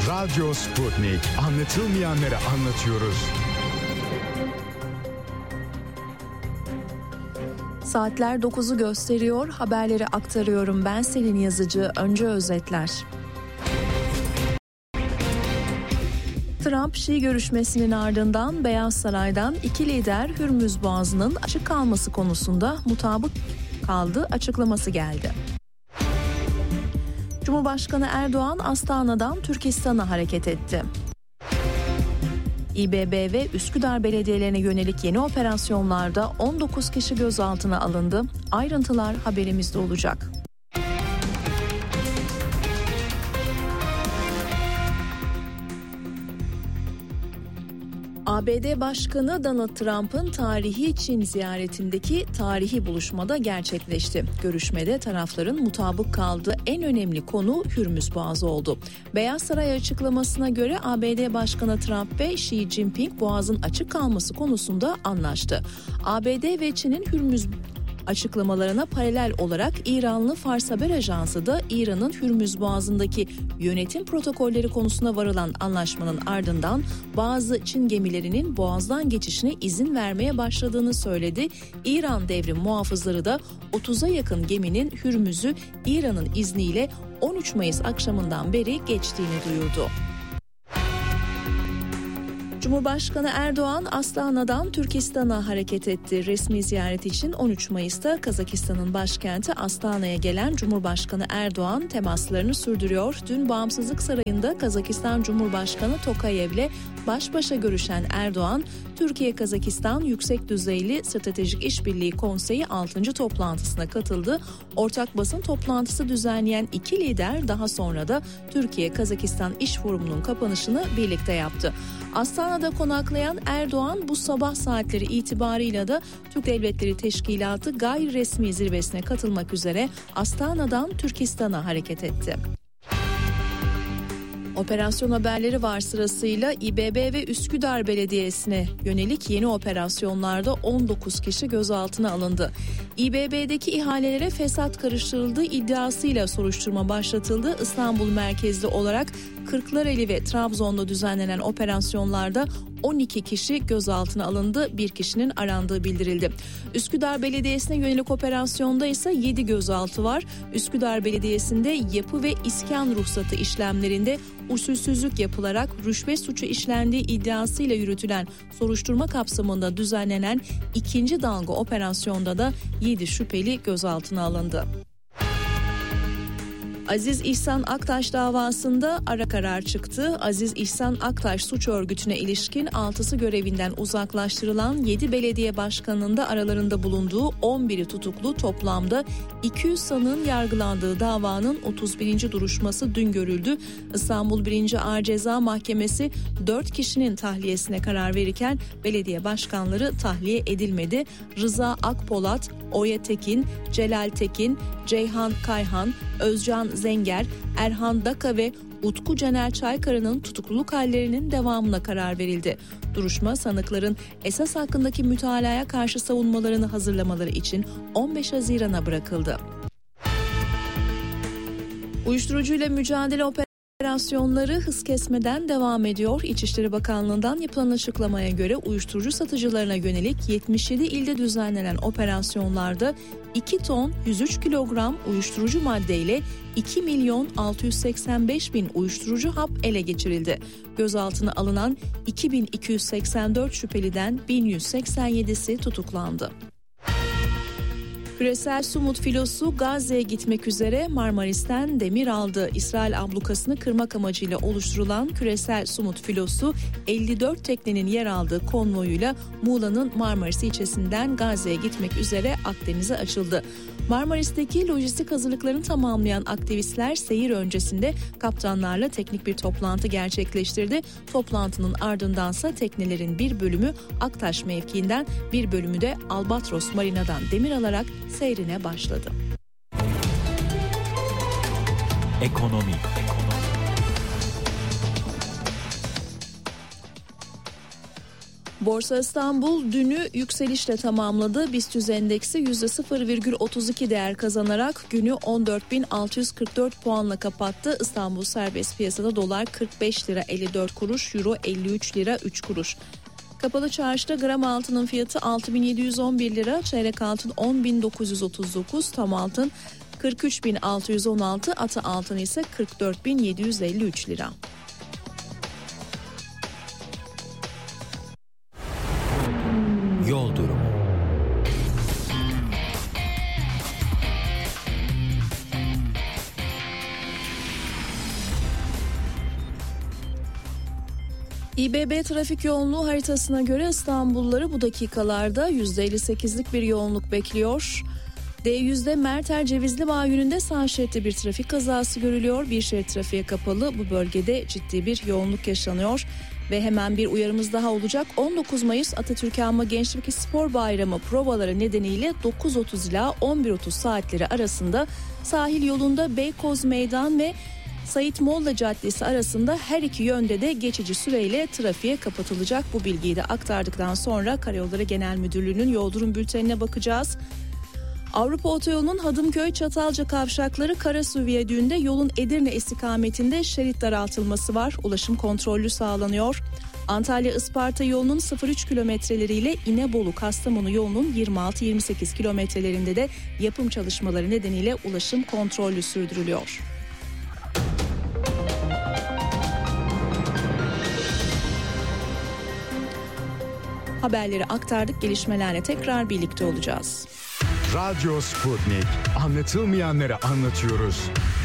Radyo Sputnik. Anlatılmayanları anlatıyoruz. Saatler 9'u gösteriyor. Haberleri aktarıyorum. Ben Selin Yazıcı. Önce özetler. Trump-Şii görüşmesinin ardından Beyaz Saray'dan iki lider Hürmüz Boğazı'nın açık kalması konusunda mutabık kaldı açıklaması geldi. Cumhurbaşkanı Erdoğan Astana'dan Türkistan'a hareket etti. İBB ve Üsküdar belediyelerine yönelik yeni operasyonlarda 19 kişi gözaltına alındı. Ayrıntılar haberimizde olacak. ABD Başkanı Donald Trump'ın tarihi Çin ziyaretindeki tarihi buluşmada gerçekleşti. Görüşmede tarafların mutabık kaldığı en önemli konu Hürmüz Boğazı oldu. Beyaz Saray açıklamasına göre ABD Başkanı Trump ve Xi Jinping Boğaz'ın açık kalması konusunda anlaştı. ABD ve Çin'in Hürmüz açıklamalarına paralel olarak İranlı Fars Haber Ajansı da İran'ın Hürmüz Boğazı'ndaki yönetim protokolleri konusuna varılan anlaşmanın ardından bazı Çin gemilerinin Boğaz'dan geçişine izin vermeye başladığını söyledi. İran devrim muhafızları da 30'a yakın geminin Hürmüz'ü İran'ın izniyle 13 Mayıs akşamından beri geçtiğini duyurdu. Cumhurbaşkanı Erdoğan Astana'dan Türkistan'a hareket etti. Resmi ziyaret için 13 Mayıs'ta Kazakistan'ın başkenti Astana'ya gelen Cumhurbaşkanı Erdoğan temaslarını sürdürüyor. Dün Bağımsızlık Sarayı'nda Kazakistan Cumhurbaşkanı Tokayev'le baş başa görüşen Erdoğan, Türkiye-Kazakistan Yüksek Düzeyli Stratejik İşbirliği Konseyi 6. toplantısına katıldı. Ortak basın toplantısı düzenleyen iki lider daha sonra da Türkiye-Kazakistan İş Forumu'nun kapanışını birlikte yaptı. Astana'da konaklayan Erdoğan bu sabah saatleri itibarıyla da Türk Devletleri Teşkilatı gayri resmi zirvesine katılmak üzere Astana'dan Türkistan'a hareket etti. Operasyon haberleri var sırasıyla İBB ve Üsküdar Belediyesi'ne yönelik yeni operasyonlarda 19 kişi gözaltına alındı. İBB'deki ihalelere fesat karıştırıldığı iddiasıyla soruşturma başlatıldı. İstanbul merkezli olarak Kırklareli ve Trabzon'da düzenlenen operasyonlarda 12 kişi gözaltına alındı, bir kişinin arandığı bildirildi. Üsküdar Belediyesi'ne yönelik operasyonda ise 7 gözaltı var. Üsküdar Belediyesi'nde yapı ve iskan ruhsatı işlemlerinde usulsüzlük yapılarak rüşvet suçu işlendiği iddiasıyla yürütülen soruşturma kapsamında düzenlenen ikinci dalga operasyonda da 7 şüpheli gözaltına alındı. Aziz İhsan Aktaş davasında ara karar çıktı. Aziz İhsan Aktaş suç örgütüne ilişkin 6'sı görevinden uzaklaştırılan 7 belediye başkanının da aralarında bulunduğu 11'i tutuklu toplamda 200 sanığın yargılandığı davanın 31. duruşması dün görüldü. İstanbul 1. Ağır Ceza Mahkemesi 4 kişinin tahliyesine karar verirken belediye başkanları tahliye edilmedi. Rıza Akpolat, Oya Tekin, Celal Tekin, Ceyhan Kayhan, Özcan Zenger, Erhan Daka ve Utku Caner Çaykara'nın tutukluluk hallerinin devamına karar verildi. Duruşma sanıkların esas hakkındaki mütalaya karşı savunmalarını hazırlamaları için 15 Haziran'a bırakıldı. Uyuşturucuyla mücadele operasyonları hız kesmeden devam ediyor. İçişleri Bakanlığı'ndan yapılan açıklamaya göre uyuşturucu satıcılarına yönelik 77 ilde düzenlenen operasyonlarda 2 ton 103 kilogram uyuşturucu maddeyle 2 milyon 685 bin uyuşturucu hap ele geçirildi. Gözaltına alınan 2284 şüpheliden 1187'si tutuklandı. Küresel Sumut filosu Gazze'ye gitmek üzere Marmaris'ten demir aldı. İsrail ablukasını kırmak amacıyla oluşturulan Küresel Sumut filosu 54 teknenin yer aldığı konvoyuyla Muğla'nın Marmaris ilçesinden Gazze'ye gitmek üzere Akdeniz'e açıldı. Marmaris'teki lojistik hazırlıklarını tamamlayan aktivistler seyir öncesinde kaptanlarla teknik bir toplantı gerçekleştirdi. Toplantının ardındansa teknelerin bir bölümü Aktaş mevkiinden, bir bölümü de Albatros Marina'dan demir alarak seyrine başladı. Ekonomi. Borsa İstanbul dünü yükselişle tamamladı. BIST endeksi %0,32 değer kazanarak günü 14.644 puanla kapattı. İstanbul serbest piyasada dolar 45 lira 54 kuruş, euro 53 lira 3 kuruş. Kapalı çarşıda gram altının fiyatı 6.711 lira, çeyrek altın 10.939, tam altın 43.616, atı altın ise 44.753 lira. Yol durumu. İBB trafik yoğunluğu haritasına göre İstanbulluları bu dakikalarda %58'lik bir yoğunluk bekliyor. D100'de Merter Cevizli Bağ yönünde sağ şeritte bir trafik kazası görülüyor. Bir şerit trafiğe kapalı, bu bölgede ciddi bir yoğunluk yaşanıyor. Ve hemen bir uyarımız daha olacak. 19 Mayıs Atatürk Anma Gençlik ve Spor Bayramı provaları nedeniyle 9.30 ila 11.30 saatleri arasında sahil yolunda Beykoz Meydan ve Sait Molla Caddesi arasında her iki yönde de geçici süreyle trafiğe kapatılacak. Bu bilgiyi de aktardıktan sonra Karayolları Genel Müdürlüğü'nün yol durum bültenine bakacağız. Avrupa Otoyolu'nun Hadımköy-Çatalca kavşakları Karasu Viyadüğü'nde yolun Edirne istikametinde şerit daraltılması var. Ulaşım kontrollü sağlanıyor. Antalya-Isparta yolunun 0-3 kilometreleriyle İnebolu-Kastamonu yolunun 26-28 kilometrelerinde de yapım çalışmaları nedeniyle ulaşım kontrollü sürdürülüyor. Haberleri aktardık, gelişmelerle tekrar birlikte olacağız. Radyo Sputnik. Anlatılmayanları anlatıyoruz.